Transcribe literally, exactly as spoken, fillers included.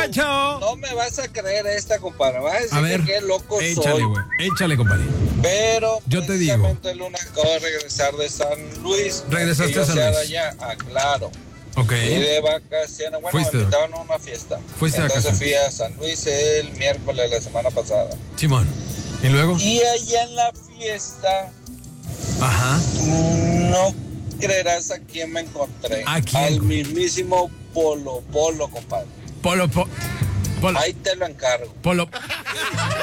Pacho. No me vas a creer esta, compadre. Vas a decir A ver, que qué loco échale, soy. güey. Échale, compadre. Pero Yo te digo. precisamente el lunes acabo de regresar de San Luis. Regresaste que yo a San sea de Luis. allá, ah, claro. Ok. Y de vacaciones. Bueno, Fuiste. me invitaron a una fiesta. Fuiste de Entonces vacaciones. fui a San Luis el miércoles de la semana pasada. Simón. ¿Y luego? Y allá en la fiesta, Ajá. no creerás a quién me encontré. ¿A quién? Al mismísimo Polo Polo, compadre. Polo, po- Polo. Ahí te lo encargo. Polo.